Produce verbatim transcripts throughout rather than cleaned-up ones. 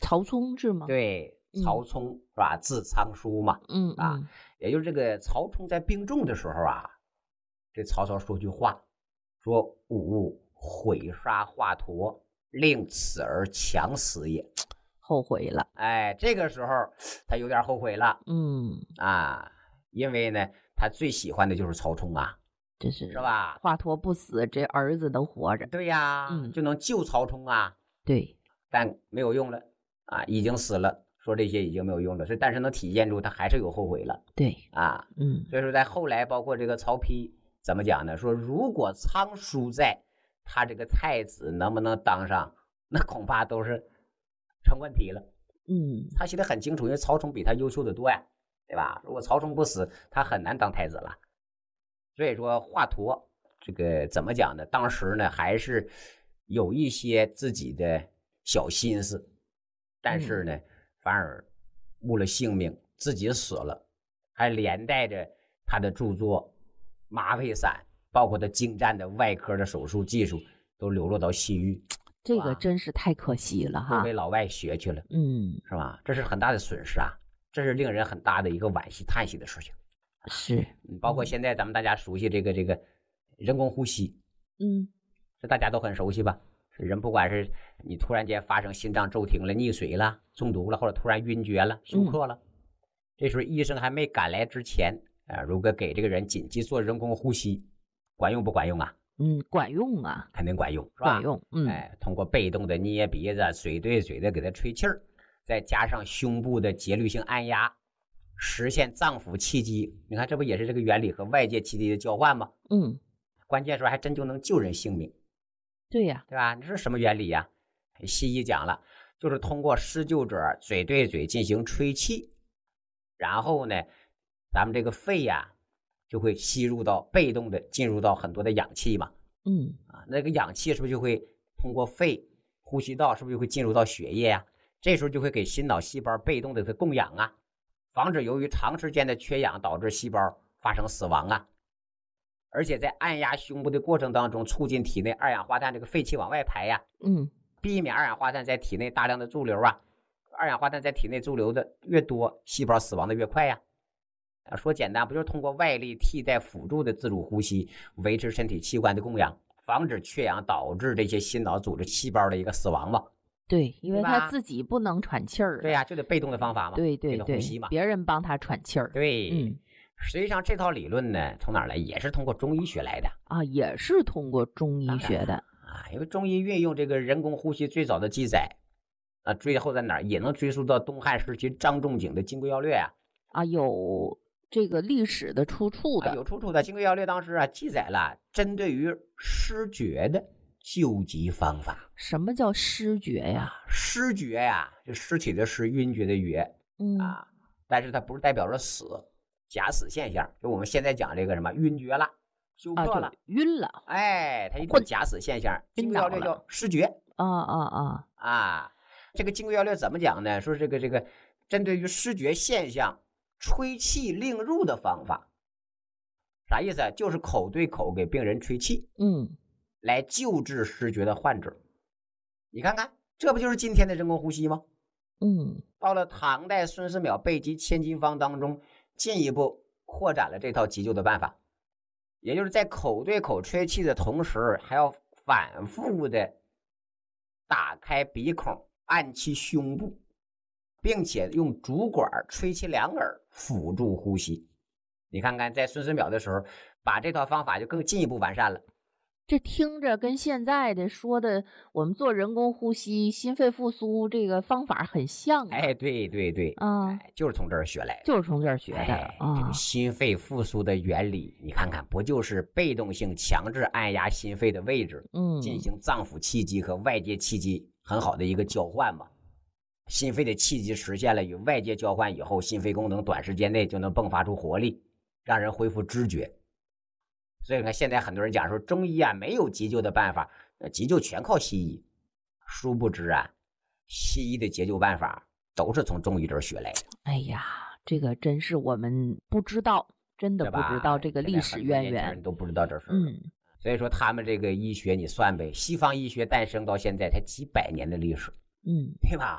曹冲是吗？ 对，曹冲、嗯、是吧？字仓书嘛， 嗯啊，也就是这个曹冲在病重的时候啊，这曹操说句话，说吾毁杀华佗，令此儿强死也。 后悔了， 哎，这个时候他有点后悔了， 嗯啊，因为呢，他最喜欢的就是曹冲啊， 这是是吧？ 华佗不死，这儿子能活着。 对呀， 嗯， 就能救曹冲啊。 对， 但没有用了啊，已经死了。说这些已经没有用了，所以但是能体现出他还是有后悔了。 对啊， 嗯， 所以说在后来，包括这个曹丕怎么讲呢？说如果仓叔在，他这个太子能不能当上，那恐怕都是成问题了。 嗯， 他写得很清楚，因为曹冲比他优秀的多呀，对吧？如果曹冲不死，他很难当太子了。所以说华佗这个怎么讲呢？当时呢还是有一些自己的小心思，但是呢、嗯、反而误了性命，自己死了，还连带着他的著作麻沸散，包括他精湛的外科的手术技术都流落到西域。 这个真是太可惜了哈， 都被老外学去了， 嗯， 是吧？这是很大的损失啊，这是令人很大的一个惋惜叹息的事情。 是， 包括现在咱们大家熟悉这个这个人工呼吸， 嗯， 这大家都很熟悉吧？人不管是你突然间发生心脏骤停了、溺水了、中毒了，或者突然晕厥了、休克了，嗯、这时候医生还没赶来之前，啊、呃，如果给这个人紧急做人工呼吸，管用不管用啊？ 嗯，管用啊， 肯定管用，是吧？ 管用，嗯， 哎，通过被动的捏鼻子、嘴对嘴的给他吹气儿，再加上胸部的节律性按压，实现脏腑气机。你看，这不也是这个原理和外界气机的交换吗？ 嗯， 关键时候还真就能救人性命。 对呀， 对吧？你说什么原理呀？西医讲了，就是通过施救者嘴对嘴进行吹气，然后呢，咱们这个肺呀。就会吸入到被动的进入到很多的氧气嘛， 嗯啊，那个氧气是不是就会通过肺呼吸道，是不是就会进入到血液呀、啊？这时候就会给心脑细胞被动的供氧啊，防止由于长时间的缺氧导致细胞发生死亡啊。而且在按压胸部的过程当中，促进体内二氧化碳这个废气往外排呀、 啊，嗯， 避免二氧化碳在体内大量的驻留啊。二氧化碳在体内驻留的越多，细胞死亡的越快呀、啊。说简单，不就是通过外力替代辅助的自主呼吸，维持身体器官的供氧，防止缺氧导致这些心脑组织细胞的一个死亡吗？ 对，因为他自己不能喘气儿。 对呀、啊，就得被动的方法嘛。 对对对， 呼吸嘛， 别人帮他喘气儿。 对， 嗯， 实际上这套理论呢，从哪儿来？也是通过中医学来的啊，也是通过中医学的啊。因为中医运用这个人工呼吸最早的记载啊，追后在哪儿也能追溯到东汉时期张仲景的《金匮要略》啊。 啊，有。这个历史的出处的、 啊、有出处的，《金匮要略》当时啊记载了针对于失厥的救急方法。 什么叫失厥呀？ 失厥呀，就尸体的尸，晕厥的厥， 嗯啊，但是它不是代表着死，假死现象。就我们现在讲这个什么晕厥了、休克了、 啊、晕了， 哎，它一种假死现象。《金匮要略》叫失厥。 啊啊啊啊！这个《金匮要略》怎么讲呢？说这个这个针对于失厥现象。吹气令入的方法，啥意思啊？就是口对口给病人吹气， 嗯， 来救治失厥的患者。你看看，这不就是今天的人工呼吸吗？ 嗯， 到了唐代孙思邈备急千金方当中，进一步扩展了这套急救的办法，也就是在口对口吹气的同时，还要反复的打开鼻孔，按其胸部。并且用竹管吹气两耳辅助呼吸。你看看，在孙思邈的时候，把这套方法就更进一步完善了。 这听着跟现在的说的我们做人工呼吸、心肺复苏这个方法很像、啊。 哎，对对对， 啊、 哎，就是从这儿学来的， 就是从这儿学的。 哎啊、 这个心肺复苏的原理，你看看，不就是被动性强制按压心肺的位置， 嗯， 进行脏腑气机和外界气机很好的一个交换嘛？心肺的气机实现了与外界交换以后，心肺功能短时间内就能迸发出活力，让人恢复知觉。所以你看，现在很多人讲说中医啊没有急救的办法，急救全靠西医。殊不知啊，西医的急救办法都是从中医这儿学来的。 哎呀，这个真是我们不知道，真的不知道这个历史渊源， 人都不知道这事。 嗯， 所以说他们这个医学你算呗，西方医学诞生到现在才几百年的历史， 嗯， 对吧？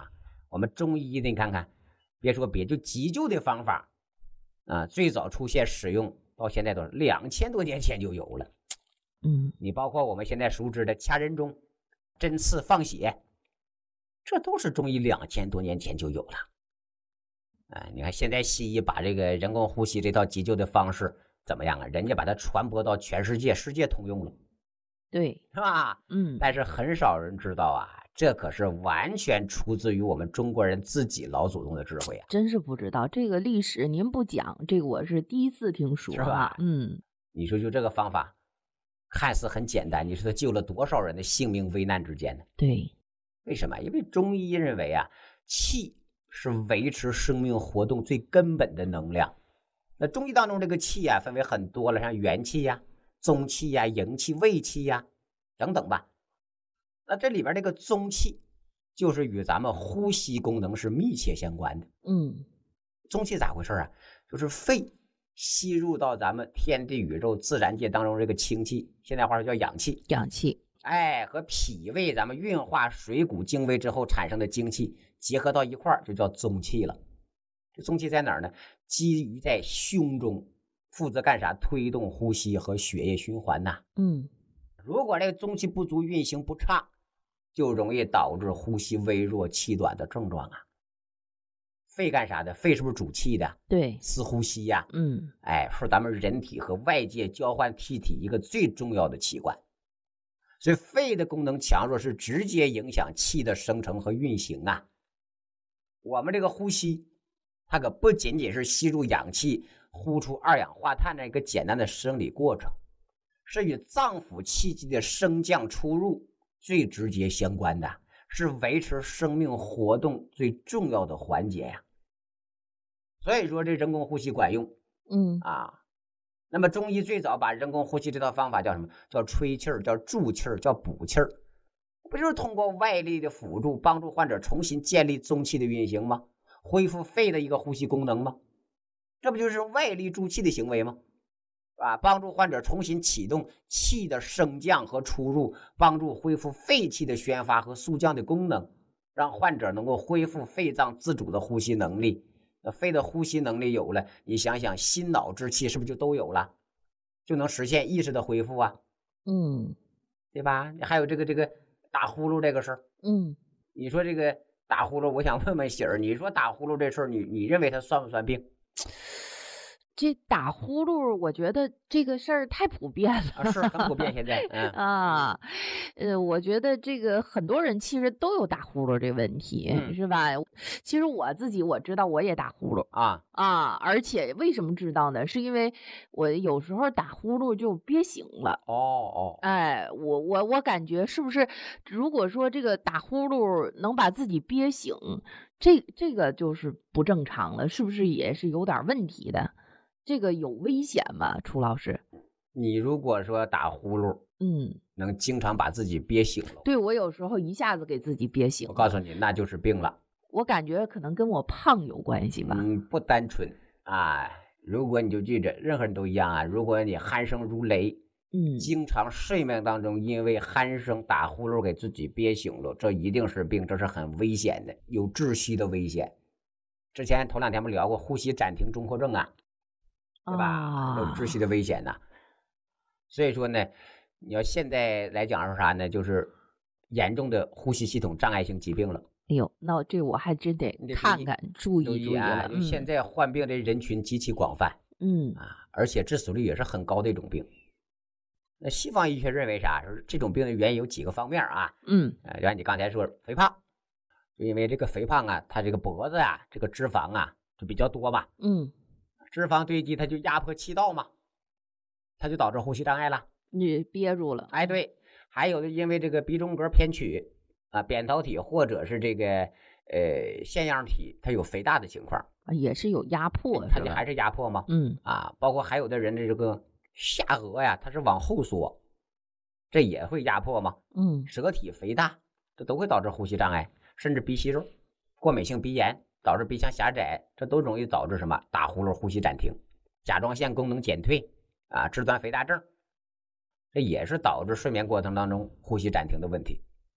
我们中医的你看看，别说别就急救的方法啊，最早出现使用到现在都是两千多年前就有了。 嗯， 你包括我们现在熟知的掐人中、针刺放血，这都是中医两千多年前就有了。啊，你看现在西医把这个人工呼吸这套急救的方式怎么样啊？人家把它传播到全世界，世界通用了， 对， 是吧？ 嗯， 但是很少人知道啊，这可是完全出自于我们中国人自己老祖宗的智慧啊！ 真是不知道这个历史，您不讲，这个我是第一次听说， 是吧？ 嗯， 你说就这个方法，看似很简单，你说他救了多少人的性命危难之间呢？ 对， 为什么？因为中医认为啊，气是维持生命活动最根本的能量。那中医当中这个气啊，分为很多了，像元气呀、中气呀、营气、胃气呀等等吧。那这里边这个中气，就是与咱们呼吸功能是密切相关的。 嗯， 中气咋回事啊？就是肺吸入到咱们天地宇宙自然界当中这个清气，现在话说叫氧气， 氧气， 哎，和脾胃咱们运化水谷精微之后产生的精气结合到一块儿，就叫中气了。这中气在哪儿呢？基于在胸中，负责干啥？推动呼吸和血液循环呐。 嗯， 如果这个中气不足，运行不畅，就容易导致呼吸微弱、气短的症状啊。肺干啥的？肺是不是主气的？ 对， 司呼吸呀、啊。 嗯， 哎，是咱们人体和外界交换气体一个最重要的器官。所以肺的功能强弱是直接影响气的生成和运行啊。我们这个呼吸，它可不仅仅是吸入氧气、呼出二氧化碳的一个简单的生理过程，是与脏腑气机的升降出入最直接相关的，是维持生命活动最重要的环节呀。所以说这人工呼吸管用， 嗯啊。那么中医最早把人工呼吸这套方法叫什么？叫吹气儿，叫助气儿，叫补气儿，不就是通过外力的辅助，帮助患者重新建立中气的运行吗？恢复肺的一个呼吸功能吗？这不就是外力助气的行为吗？啊，帮助患者重新启动气的升降和出入，帮助恢复肺气的宣发和肃降的功能，让患者能够恢复肺脏自主的呼吸能力。那肺的呼吸能力有了，你想想心脑之气是不是就都有了，就能实现意识的恢复啊？ 嗯， 对吧？还有这个这个打呼噜这个事儿， 嗯， 你说这个打呼噜，我想问问喜儿，你说打呼噜这事儿，你你认为它算不算病？ 这打呼噜，我觉得这个事儿太普遍了啊，是很普遍现在，嗯啊，呃，我觉得这个很多人其实都有打呼噜这问题， 嗯是吧？其实我自己我知道我也打呼噜啊， 啊，而且为什么知道呢？是因为我有时候打呼噜就憋醒了。 哦哦， 哎，我我我感觉是不是，如果说这个打呼噜能把自己憋醒，这这个就是不正常了，是不是也是有点问题的？这个有危险吗？楚老师？ 你如果说打呼噜， 嗯， 能经常把自己憋醒了， 对，我有时候一下子给自己憋醒了， 我告诉你，那就是病了。 我感觉可能跟我胖有关系吧。 嗯，不单纯啊。如果你就记着，任何人都一样啊。如果你鼾声如雷， 嗯， 经常睡眠当中因为鼾声打呼噜给自己憋醒了，这一定是病，这是很危险的，有窒息的危险。之前头两天我们聊过呼吸暂停综合症啊，对吧？有窒息的危险呐、啊。所以说呢，你要现在来讲是啥呢？就是严重的呼吸系统障碍性疾病了。 哎呦，那这我还真得看看，注意注意啊！ 了。 就现在患病的人群极其广泛， 嗯啊，而且致死率也是很高的一种病。那西方医学认为啥？说这种病的原因有几个方面啊。 嗯， 呃，然后你刚才说肥胖，就因为这个肥胖啊，它这个脖子啊，这个脂肪啊就比较多嘛。 嗯， 脂肪堆积，它就压迫气道嘛，它就导致呼吸障碍了， 你憋住了。 哎，对，还有的因为这个鼻中隔偏曲啊，扁桃体或者是这个呃腺样体，它有肥大的情况， 也是有压迫， 它就还是压迫吗？ 嗯啊，包括还有的人的这个下颌呀，它是往后缩，这也会压迫吗？ 嗯， 舌体肥大，这都会导致呼吸障碍，甚至鼻息肉、过敏性鼻炎导致鼻腔狭窄，这都容易导致什么？打呼噜、呼吸暂停、甲状腺功能减退啊，肢端肥大症，这也是导致睡眠过程当中呼吸暂停的问题。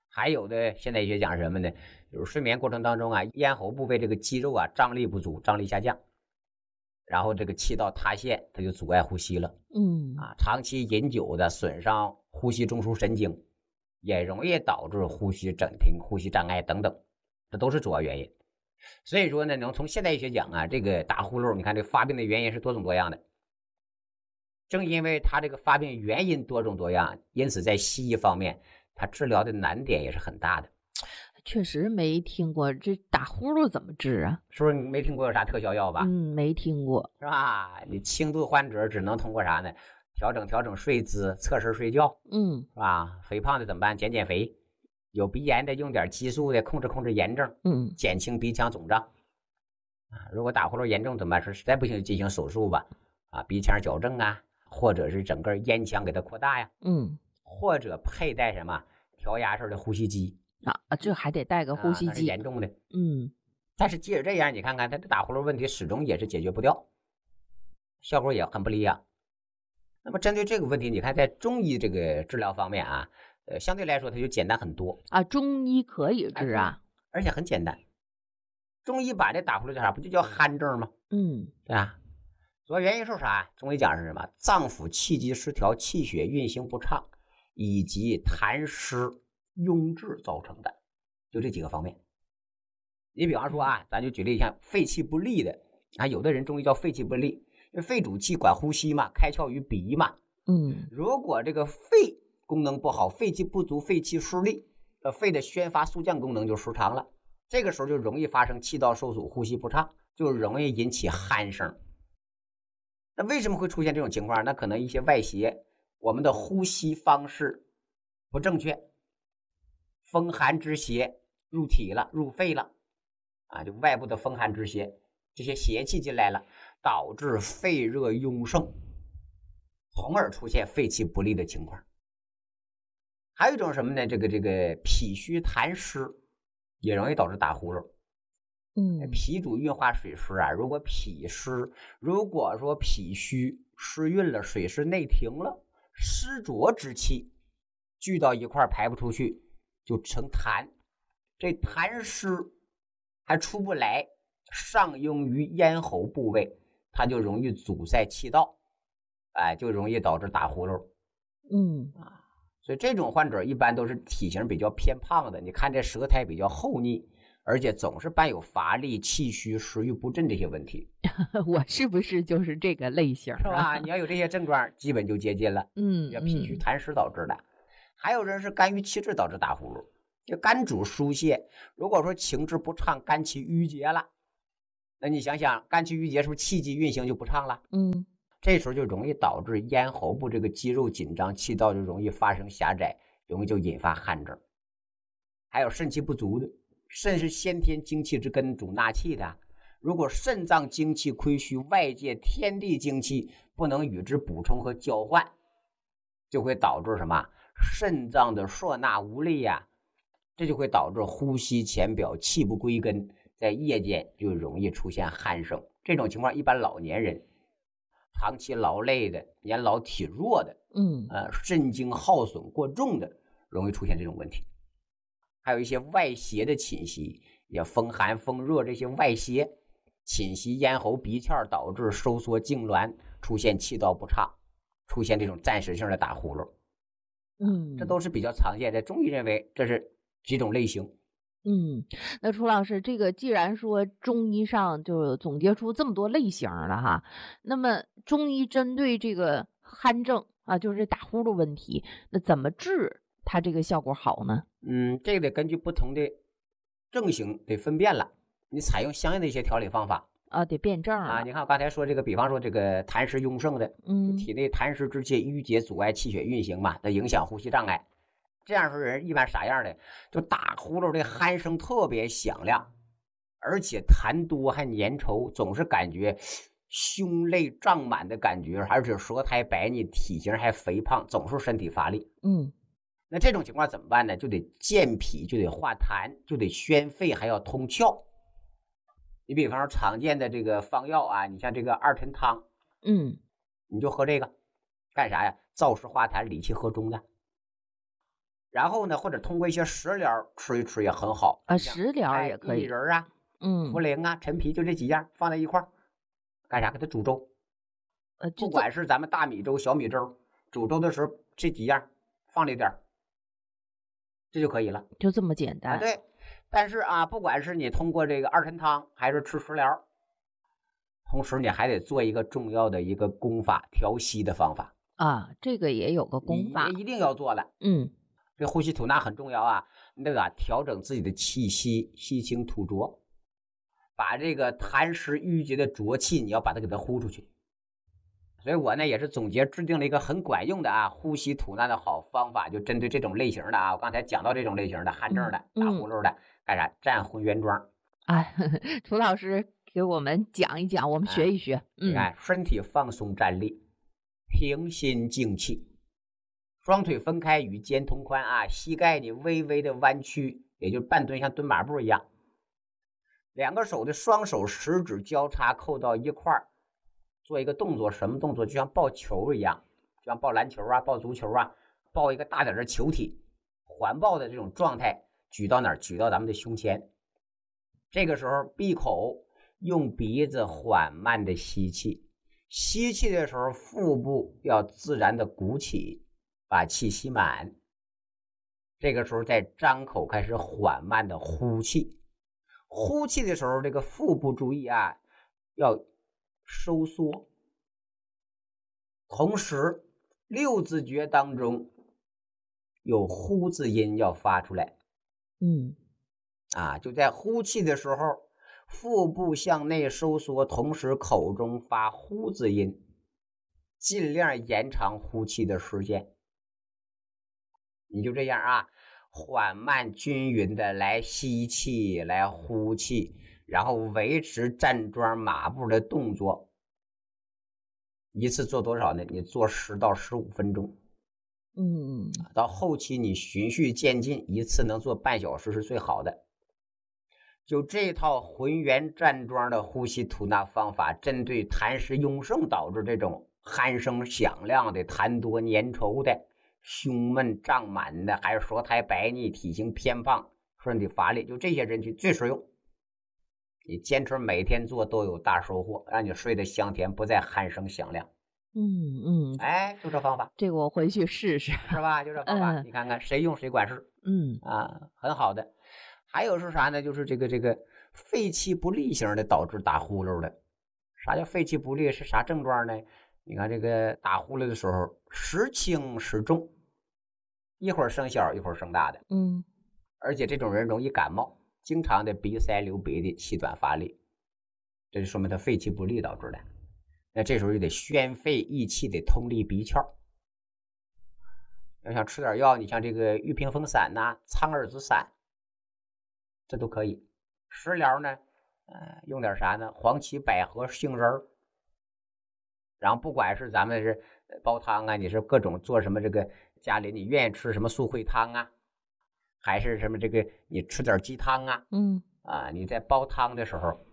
还有的现代医学讲什么呢？就是睡眠过程当中啊，咽喉部位这个肌肉啊张力不足，张力下降，然后这个气道塌陷，它就阻碍呼吸了。 嗯啊，长期饮酒的损伤呼吸中枢神经，也容易导致呼吸暂停、呼吸障碍等等，这都是主要原因。所以说呢，能从现代医学讲啊，这个打呼噜，你看这发病的原因是多种多样的。正因为它这个发病原因多种多样，因此在西医方面，它治疗的难点也是很大的。 确实没听过这打呼噜怎么治啊？ 是不是你没听过有啥特效药吧？ 嗯，没听过， 是吧？你轻度患者只能通过啥呢？调整调整睡姿，侧身睡觉， 嗯， 是吧？肥胖的怎么办？减减肥。有鼻炎的用点激素的控制控制炎症， 嗯， 减轻鼻腔肿胀。啊，如果打呼噜严重怎么办？说实在不行就进行手术吧，啊，鼻腔矫正啊，或者是整个咽腔给它扩大呀， 嗯， 或者佩戴什么调压式的呼吸机啊，这还得带个呼吸啊、是机， 严重的。 嗯， 但是即使这样，你看看他的打呼噜问题始终也是解决不掉，效果也很不理想。那么针对这个问题，你看在中医这个治疗方面啊，呃，相对来说它就简单很多啊，中医可以治啊， 而且很简单。中医把这打呼噜叫啥？不就叫鼾症吗？ 嗯， 对吧？主要原因是啥？中医讲是什么？脏腑气机失调，气血运行不畅，以及痰湿壅滞造成的，就这几个方面。你比方说啊，咱就举例，像肺气不利的啊，有的人中医叫肺气不利，因为肺主气管呼吸嘛，开窍于鼻嘛。 嗯， 如果这个肺功能不好，肺气不足，肺气失利，呃，肺的宣发肃降功能就失常了。这个时候就容易发生气道受阻，呼吸不畅，就容易引起鼾声。那为什么会出现这种情况？那可能一些外邪，我们的呼吸方式不正确，风寒之邪入体了，入肺了，啊，就外部的风寒之邪，这些邪气进来了，导致肺热壅盛，从而出现肺气不利的情况。还有一种什么呢？这个这个脾虚痰湿也容易导致打呼噜。 嗯， 脾主运化水湿啊，如果脾湿，如果说脾虚失运了，水湿内停了，湿浊之气聚到一块排不出去，就成痰。这痰湿还出不来，上应于咽喉部位，它就容易阻塞气道，哎，就容易导致打呼噜。 嗯啊，所以这种患者一般都是体型比较偏胖的，你看这舌苔比较厚腻，而且总是伴有乏力、气虚、食欲不振这些问题。 我是不是就是这个类型、啊、 是吧？你要有这些症状，基本就接近了。 嗯， 要脾虚痰湿导致的。还有人是肝郁气滞导致打呼噜，就肝主疏泄，如果说情志不畅，肝气郁结了，那你想想，肝气郁结是不是气机运行就不畅了？ 嗯， 这时候就容易导致咽喉部这个肌肉紧张，气道就容易发生狭窄，容易就引发汗症。还有肾气不足的，肾是先天精气之根，主纳气的。如果肾脏精气亏虚，外界天地精气不能与之补充和交换，就会导致什么？肾脏的摄纳无力呀、啊，这就会导致呼吸浅表，气不归根，在夜间就容易出现鼾声。这种情况一般老年人、长期劳累的、年老体弱的， 嗯， 呃，肾精耗损过重的，容易出现这种问题。还有一些外邪的侵袭，也风寒、风热这些外邪侵袭咽喉、鼻窍，导致收缩痉挛，出现气道不畅，出现这种暂时性的打呼噜。 嗯， 这都是比较常见的。中医认为这是几种类型。 嗯，那楚老师，这个既然说中医上就总结出这么多类型了哈，那么中医针对这个鼾症啊，就是打呼噜问题，那怎么治它这个效果好呢？ 嗯，这个得根据不同的症型得分辨了，你采用相应的一些调理方法啊，得辩证啊。你看我刚才说这个，比方说这个痰湿壅盛的， 嗯， 体内痰湿之气郁结，阻碍气血运行嘛，它影响呼吸障碍。这样说人一般啥样的？就打呼噜的鼾声特别响亮，而且痰多还粘稠，总是感觉胸肋胀满的感觉，而且舌苔白腻，体型还肥胖，总是身体乏力。 嗯， 那这种情况怎么办呢？就得健脾，就得化痰，就得宣肺，还要通窍。你比方说常见的这个方药啊，你像这个二陈汤， 嗯， 你就喝这个干啥呀？燥湿化痰，理气和中的。 然后呢，或者通过一些食疗吃一吃也很好啊，食疗也可以， 薏仁啊， 嗯， 茯苓啊，陈皮，就这几样放在一块儿，干啥？给它煮粥。 呃， 不管是咱们大米粥、小米粥，煮粥的时候这几样放里点，这就可以了， 就这么简单。 啊，对。但是啊，不管是你通过这个二陈汤，还是吃食疗，同时你还得做一个重要的一个功法，调息的方法啊，这个也有个功法， 一定要做的。 嗯， 这呼吸吐纳很重要啊，那个、啊、调整自己的气息，吸清吐浊，把这个痰湿郁结的浊气，你要把它给它呼出去。所以我呢也是总结制定了一个很管用的啊呼吸吐纳的好方法，就针对这种类型的啊，我刚才讲到这种类型的汗症的、 嗯、 打呼噜的，干啥？站混元桩。 哎，涂老师给我们讲一讲，我们学一学。 嗯、你看，身体放松站立，平心静气，双腿分开与肩同宽啊，膝盖你微微的弯曲，也就半蹲，像蹲马步一样。两个手的双手食指交叉扣到一块儿。做一个动作，什么动作？就像抱球一样，就像抱篮球啊、抱足球啊，抱一个大点的球体，环抱的这种状态，举到哪儿？举到咱们的胸前。这个时候闭口，用鼻子缓慢的吸气，吸气的时候腹部要自然的鼓起，把气吸满。这个时候再张口开始缓慢的呼气，呼气的时候这个腹部注意啊，要收缩，同时六字诀当中有呼字音要发出来， 嗯， 啊，就在呼气的时候，腹部向内收缩，同时口中发呼字音，尽量延长呼气的时间。你就这样啊，缓慢均匀的来吸气，来呼气。然后维持站桩马步的动作，一次做多少呢？你做十到十五分钟， 嗯， 到后期你循序渐进，一次能做半小时是最好的。就这套浑圆站桩的呼吸吐纳方法，针对痰湿壅盛导致这种鼾声响亮的、痰多粘稠的、胸闷胀满的，还是舌苔白腻、体型偏胖、身体乏力，就这些人群最实用。你坚持每天做都有大收获，让你睡得香甜，不再鼾声响亮。 嗯嗯， 哎，就这方法， 这个我回去试试， 是吧？就这方法，嗯、你看看谁用谁管事。 嗯啊，很好的。还有是啥呢？就是这个这个肺气不利型的导致打呼噜的。啥叫肺气不利？是啥症状呢？你看这个打呼噜的时候，时轻时重，一会儿声小，一会儿声大的。 嗯， 而且这种人容易感冒。经常的鼻塞流鼻涕，气短乏力，这就说明他肺气不利导致的。那这时候就得宣肺益气，得通利鼻窍。要想吃点药，你像这个玉屏风散呐、啊、苍耳子散，这都可以。食疗呢，呃，用点啥呢？黄芪、百合、杏仁。然后不管是咱们是煲汤啊，你是各种做什么这个家里你愿意吃什么素烩汤啊。还是什么这个你吃点鸡汤啊， 嗯啊，你在煲汤的时候